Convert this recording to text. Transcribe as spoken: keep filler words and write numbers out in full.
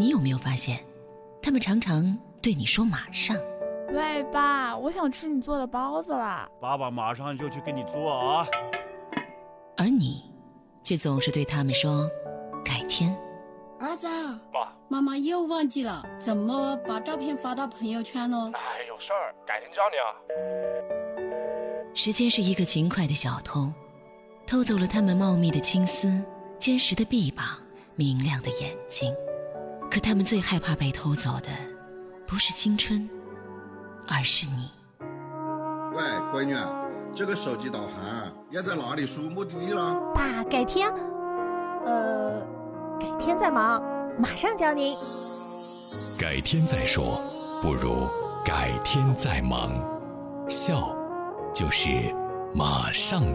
你有没有发现，他们常常对你说马上。 喂，爸，我想吃你做的包子啦。 爸爸马上就去给你做啊。 而你却总是对他们说改天。 儿子， 爸， 妈妈又忘记了怎么把照片发到朋友圈了。 哎，有事儿，改天教你啊。 时间是一个勤快的小偷，偷走了他们茂密的青丝、坚实的臂膀、明亮的眼睛。可他们最害怕被偷走的不是青春，而是你。 喂，闺女，这个手机导航要在哪里输目的地了？ 爸，改天，呃，改天再忙，马上教您。 改天再说，不如改天再忙。笑，就是马上